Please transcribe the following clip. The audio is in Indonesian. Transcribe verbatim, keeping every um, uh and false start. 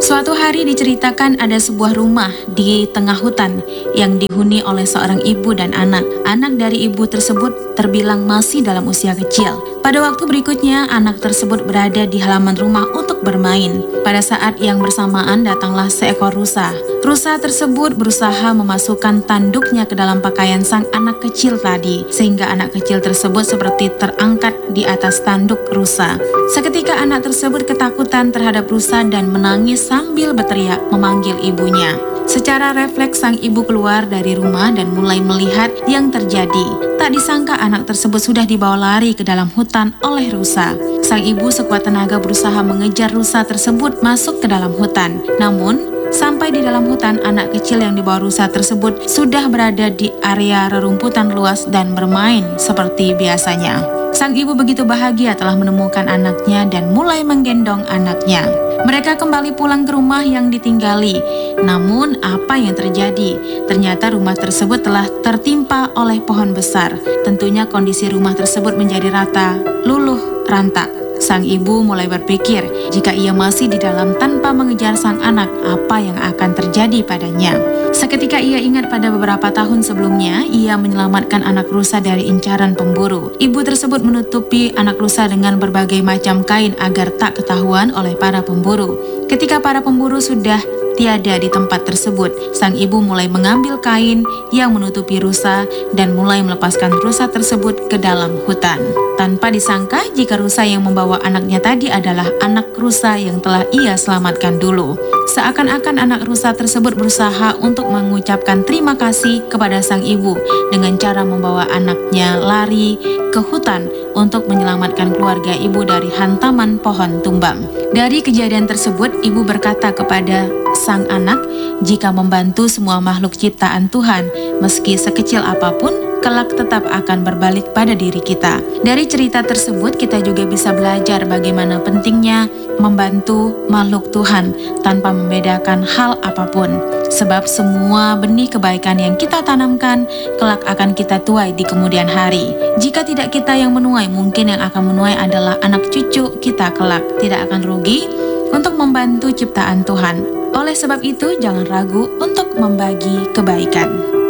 Suatu hari diceritakan ada sebuah rumah di tengah hutan yang dihuni oleh seorang ibu dan anak. Anak dari ibu tersebut terbilang masih dalam usia kecil. Pada waktu berikutnya, anak tersebut berada di halaman rumah untuk bermain. Pada saat yang bersamaan datanglah seekor rusa. Rusa tersebut berusaha memasukkan tanduknya ke dalam pakaian sang anak kecil tadi, sehingga anak kecil tersebut seperti terangkat di atas tanduk rusa. Seketika anak tersebut ketakutan terhadap rusa dan menangis sambil berteriak memanggil ibunya. Secara refleks sang ibu keluar dari rumah dan mulai melihat yang terjadi. Tak disangka anak tersebut sudah dibawa lari ke dalam hutan oleh rusa. Sang ibu sekuat tenaga berusaha mengejar rusa tersebut masuk ke dalam hutan. Namun, sampai di dalam hutan, anak kecil yang dibawa rusa tersebut sudah berada di area rerumputan luas dan bermain seperti biasanya. Sang ibu begitu bahagia telah menemukan anaknya dan mulai menggendong anaknya. Mereka kembali pulang ke rumah yang ditinggali. Namun apa yang terjadi? Ternyata rumah tersebut telah tertimpa oleh pohon besar. Tentunya kondisi rumah tersebut menjadi rata, luluh, rantak. Sang ibu mulai berpikir, jika ia masih di dalam tanpa mengejar sang anak, apa yang akan terjadi padanya? Seketika ia ingat pada beberapa tahun sebelumnya, ia menyelamatkan anak rusa dari incaran pemburu. Ibu tersebut menutupi anak rusa dengan berbagai macam kain agar tak ketahuan oleh para pemburu. Ketika para pemburu sudah tiada di tempat tersebut, sang ibu mulai mengambil kain yang menutupi rusa dan mulai melepaskan rusa tersebut ke dalam hutan. Tanpa disangka jika rusa yang membawa anaknya tadi adalah anak rusa yang telah ia selamatkan dulu. Seakan-akan anak rusa tersebut berusaha untuk mengucapkan terima kasih kepada sang ibu dengan cara membawa anaknya lari ke hutan untuk menyelamatkan keluarga ibu dari hantaman pohon tumbang. Dari kejadian tersebut, ibu berkata kepada sang anak, jika membantu semua makhluk ciptaan Tuhan, meski sekecil apapun, kelak tetap akan berbalik pada diri kita. Dari cerita tersebut, kita juga bisa belajar bagaimana pentingnya membantu makhluk Tuhan tanpa membedakan hal apapun. Sebab semua benih kebaikan yang kita tanamkan, kelak akan kita tuai di kemudian hari. Jika tidak kita yang menuai, mungkin yang akan menuai adalah anak cucu kita kelak. Tidak akan rugi untuk membantu ciptaan Tuhan. Oleh sebab itu, jangan ragu untuk membagi kebaikan.